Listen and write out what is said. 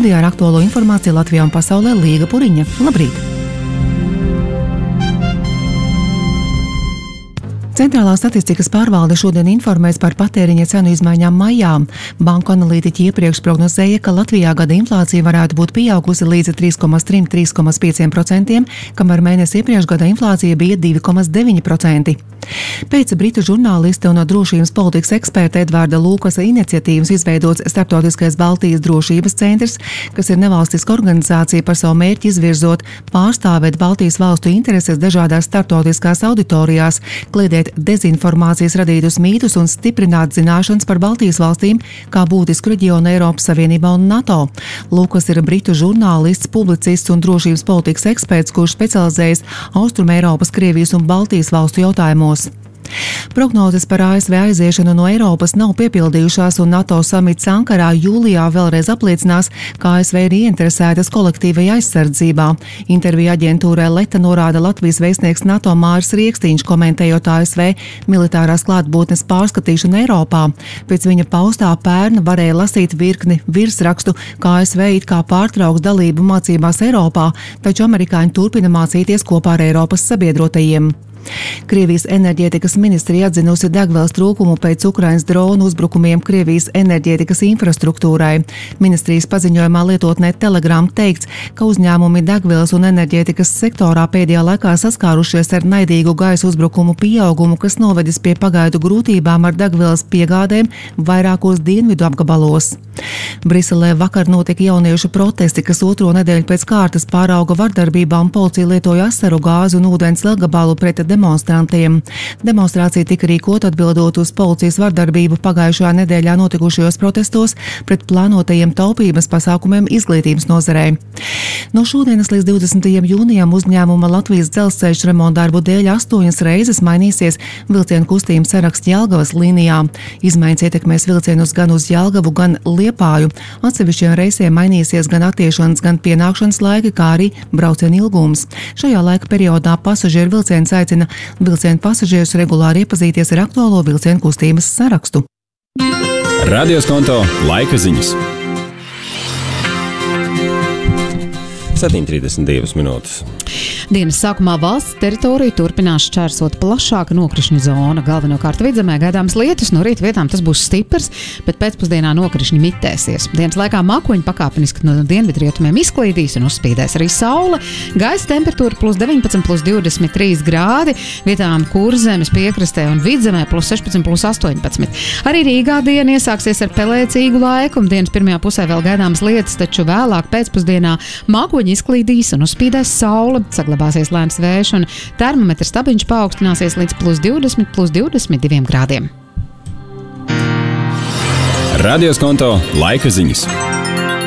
Studijā ar aktuālo informāciju Latvijā un pasaulē Līga Puriņa. Labrīt! Centrālā statistikas pārvalde šodien informēs par patēriņa cenu izmaiņām maijā. Banku analītiķi iepriekš prognozēja, ka Latvijā gada inflācija varētu būt pieaugusi līdz 3,3–3,5%, kamēr mēnesi iepriekš gada inflācija bija 2,9%. Pēc britu žurnāliste un drošības politikas eksperta Edvarda Lūkasa iniciatīvas izveidots Starptautiskais Baltijas drošības centrs, kas ir nevalstiska organizācija par savu mērķi izvirzot pārstāvēt Baltijas valstu intereses dažādās starptautiskās auditorijās, kliedēt dezinformācijas radītus mītus un stiprināt zināšanas par Baltijas valstīm kā būtisku reģionu Eiropas Savienībā un NATO. Lūkas ir britu žurnālists, publicists un drošības politikas eksperts, kurš specializējas Austrum Eiropas, Krievijas un Baltijas valstu jautājumos. Prognozes par ASV aiziešanu no Eiropas nav piepildījušās, un NATO samits Ankarā jūlijā vēlreiz apliecinās, ka ASV ir ieinteresētas kolektīvajā aizsardzībā. Interviju aģentūrai Leta norāda Latvijas vēstnieks NATO Māris Riekstīņš, komentējot ASV militārās klātbūtnes pārskatīšanu Eiropā. Pēc viņa paustā pērn varēja lasīt virkni virsrakstu, ka ASV it kā pārtrauks dalību mācībās Eiropā, taču amerikāņi turpina mācīties kopā ar Eiropas sabiedrotajiem. Krievijas enerģētikas ministrija atzinusi degvielas trūkumu pēc Ukrainas dronu uzbrukumiem Krievijas enerģētikas infrastruktūrai. Ministrijas paziņojumā lietotnē Telegram teikts, ka uzņēmumi degvielas un enerģētikas sektorā pēdējā laikā saskārušies ar naidīgu gaisa uzbrukumu pieaugumu, kas novedis pie pagaidu grūtībām ar degvielas piegādēm vairākos dienvidu apgabalos. Briselē vakar notika jauniešu protesti, kas otro nedēļu pēc kārtas pārauga vardarbībā, un policija lietoja asaru gāzi un ūdens legabalu pret demonstrantiem. Demonstrācija tika rīkota atbildot uz policijas vardarbību pagājušajā nedēļā notikušajos protestos pret plānotajiem taupības pasākumiem izglītības nozarē. No šodienas līdz 20. jūnijam uzņēmuma Latvijas dzelzceļš remontdarbu dēļ 8 reizes mainīsies vilcienu kustījumu saraksts Jelgavas līnijā. Izmaiņas ietekmēs vilcienus gan uz Jelgavu, gan Liepāju. Atsevišķiem reisiem mainīsies gan attiešanas, gan pienākšanas laiki, kā arī braucienu ilgums. Šajā laika periodā pasažieru vilciens aicina vilcienu pasažierus regulāri iepazīties ar aktuālo vilcienu kustības sarakstu. Radioskonto laika ziņas. 7:32 minūtes. Dienas sākumā valsts teritoriju turpinās šķērsot plašāka nokrišņu zona. Galvenokārt vidzemē gaidāms lietus, no rīta vietām tas būs stiprs, bet pēcpusdienā nokrišņi mitēsies. Dienas laikā mākoņi pakāpeniski no dienvidrietumiem izklīdīs un uzspīdēs arī saule. Gaisa temperatūra +19–+23 grādi, vietām Kurzemes piekrastē un vidzemē +16–+18. Arī Rīgā diena iesāksies ar pelēcīgu laiku, un dienas pirmajā pusē vēl gaidāms lietus, taču vēlāk pēcpusdienā mākoņi izklīdīs un uzspīdēs saule. Saglabāsies lēns vējš un termometra stabiņš paaugstināsies līdz +20–+22 grādiem. Radioskonto laika ziņas.